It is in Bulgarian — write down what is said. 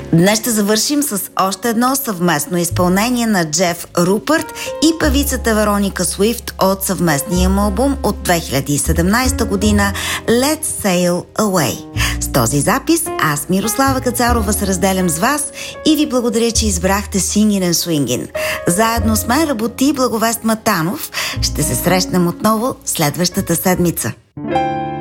Днес ще завършим с още едно съвместно изпълнение на Джеф Рупърт и певицата Вероника Суифт от съвместния им албум от 2017 година Let's Sail Away. С този запис аз, Мирослава Кацарова, се разделям с вас и ви благодаря, че избрахте Singin' and Swingin'. Заедно с мен работи Благовест Матанов. Ще се срещнем отново следващата седмица.